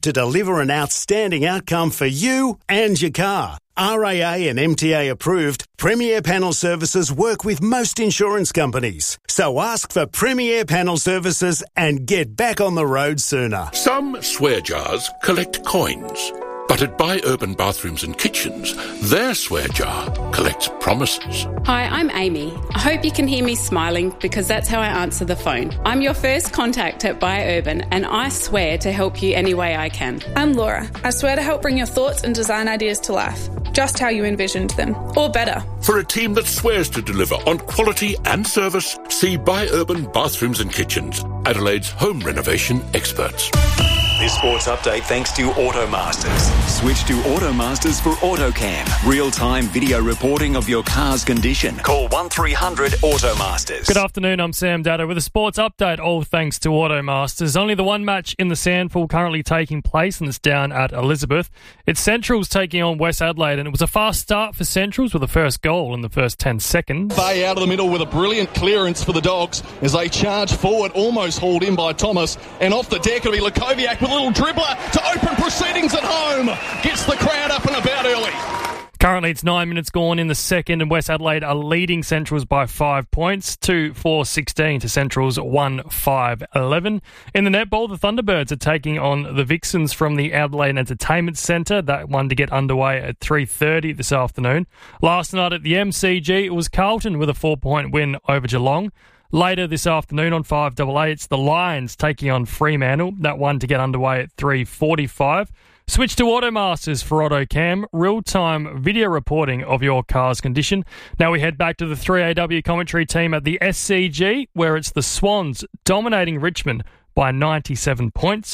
to deliver an outstanding outcome for you and your car. RAA and MTA approved, Premier Panel Services work with most insurance companies. So ask for Premier Panel Services and get back on the road sooner. Some swear jars collect coins, but at Buy Urban Bathrooms and Kitchens, their swear jar collects promises. Hi, I'm Amy. I hope you can hear me smiling because that's how I answer the phone. I'm your first contact at Buy Urban and I swear to help you any way I can. I'm Laura. I swear to help bring your thoughts and design ideas to life, just how you envisioned them, or better. For a team that swears to deliver on quality and service, see Buy Urban Bathrooms and Kitchens, Adelaide's home renovation experts. This sports update thanks to Automasters. Switch to Automasters for AutoCam. Real-time video reporting of your car's condition. Call 1300 Automasters. Good afternoon, I'm Sam Dada with a sports update, all thanks to Automasters. Only the one match in the Sandful currently taking place, and it's down at Elizabeth. It's Centrals taking on West Adelaide, and it was a fast start for Centrals with the first goal in the first 10 seconds. Bay out of the middle with a brilliant clearance for the Dogs as they charge forward, almost hauled in by Thomas, and off the deck it'll be Lukoviak with a little dribbler to open proceedings at home. Gets the crowd up and about early. Currently, it's 9 minutes gone in the second, and West Adelaide are leading Centrals by 5 points, 2-4-16 to Centrals 1-5-11. In the netball, the Thunderbirds are taking on the Vixens from the Adelaide Entertainment Centre. That one to get underway at 3:30 this afternoon. Last night at the MCG, it was Carlton with a 4-point win over Geelong. Later this afternoon on 5AA, it's the Lions taking on Fremantle. That one to get underway at 3:45. Switch to Automasters for AutoCam, real-time video reporting of your car's condition. Now we head back to the 3AW commentary team at the SCG, where it's the Swans dominating Richmond by 97 points,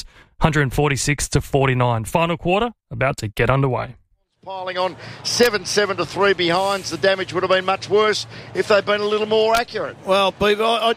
146-49. Final quarter about to get underway. Piling on 7-7 to 3 behinds. The damage would have been much worse if they'd been a little more accurate. Well, Beaver,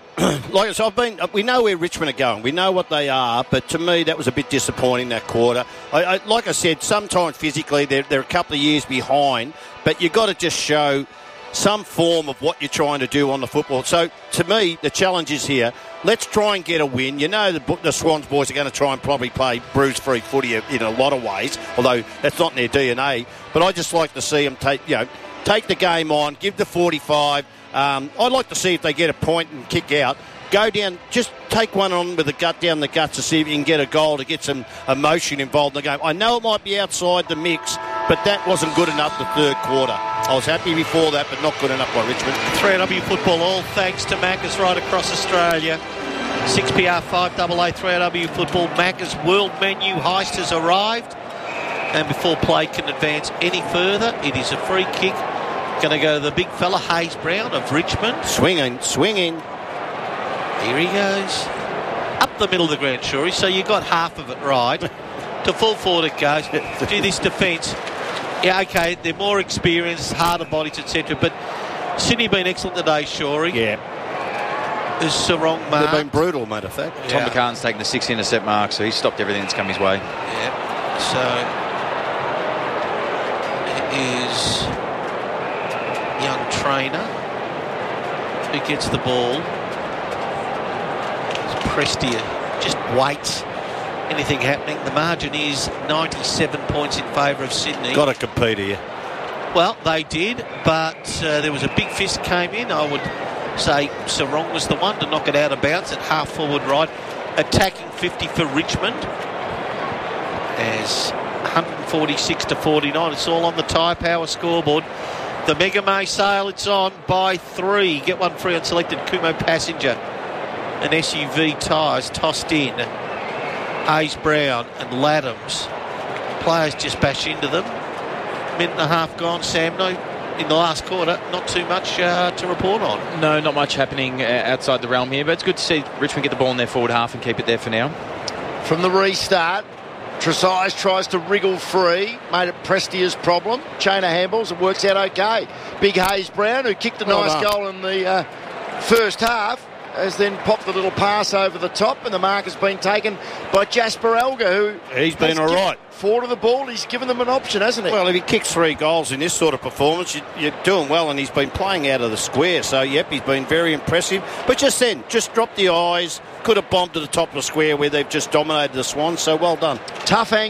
we know where Richmond are going. We know what they are, but to me that was a bit disappointing that quarter. Like I said, sometimes physically they're a couple of years behind, but you've got to just show some form of what you're trying to do on the football. So, to me, the challenge is here. Let's try and get a win. You know the Swans boys are going to try and probably play bruise-free footy in a lot of ways, although that's not in their DNA. But I just like to see them take the game on, give the 45. I'd like to see if they get a point and kick out. Go down, just take one on with the gut down the guts to see if you can get a goal to get some emotion involved in the game. I know it might be outside the mix, but that wasn't good enough the third quarter. I was happy before that, but not good enough by Richmond. 3AW football, all thanks to Macca's right across Australia. 6PR 5AA 3AW football. Macca's world menu heist has arrived. And before play can advance any further, it is a free kick. Going to go to the big fella, Hayes Brown of Richmond. Swinging. Here he goes. Up the middle of the ground, Shuri. So you got half of it right. To full forward it goes. Do this defence. Yeah, okay, they're more experienced, harder bodies, etc. But Sydney been excellent today, Shuri. Yeah. Is Sarong marked? They've been brutal, matter of fact. Tom McCann's taken the 6 intercept mark, so he's stopped everything that's come his way. Yeah. So it is young trainer who gets the ball. Prestia just waits. Anything happening. The margin is 97 points in favour of Sydney. Got to compete here. Well, they did, but there was a big fist came in. I would say Sarong was the one to knock it out of bounds at half forward right. Attacking 50 for Richmond. As 146-49. It's all on the Tyre Power scoreboard. The Mega May sale, it's on by 3. Get one free on selected Kumo Passenger. And SUV tyres tossed in. Hayes Brown and Laddams. Players just bash into them. Minute and a half gone, Sam. No, in the last quarter, not too much to report on. No, not much happening outside the realm here, but it's good to see Richmond get the ball in their forward half and keep it there for now. From the restart, Tresize tries to wriggle free, made it Prestia's problem. Chain of handballs, it works out okay. Big Hayes Brown, who kicked a nice goal in the first half, has then popped a little pass over the top, and the mark has been taken by Jasper Alger, who he's been all right. Forward of the ball, he's given them an option, hasn't he? Well, if he kicks 3 goals in this sort of performance, you're doing well, and he's been playing out of the square. So, yep, he's been very impressive. But just dropped the eyes, could have bombed to the top of the square where they've just dominated the Swans. So, well done. Tough angle.